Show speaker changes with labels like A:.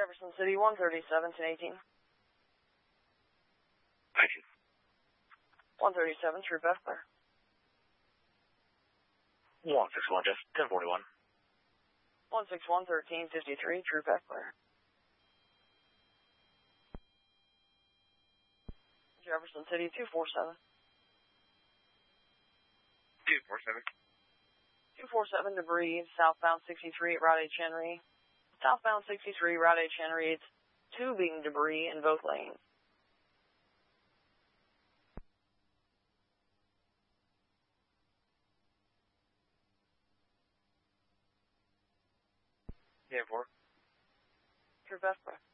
A: Jefferson City, 137, 1018.
B: 19.
A: 137, Troop F, clear.
B: 161, Jeff, 1041.
A: 161, 1353, Troop F, clear. Jefferson City, 247.
B: 247.
A: 247, debris, southbound 63 at Route H. Henry. Southbound 63, Route H. Henry, it's tubing debris in both lanes.
B: Yeah, 4.
A: Troop F, clear.